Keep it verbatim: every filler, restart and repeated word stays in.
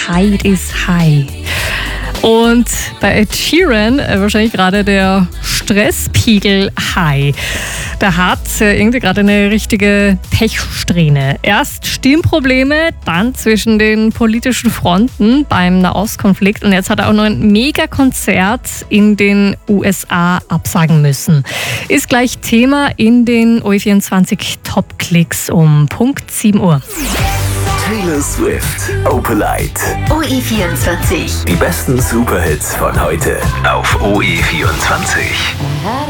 Tide is High. Und bei Ed Sheeran äh, wahrscheinlich gerade der Stresspegel high. Der hat äh, irgendwie gerade eine richtige Pechsträhne. Erst Stimmprobleme, dann zwischen den politischen Fronten beim Nahostkonflikt und jetzt hat er auch noch ein Megakonzert in den U S A absagen müssen. Ist gleich Thema in den O E vierundzwanzig Top-Klicks um Punkt sieben Uhr. Taylor Swift, Opalite. O E vierundzwanzig. Die besten Superhits von heute auf O E vierundzwanzig.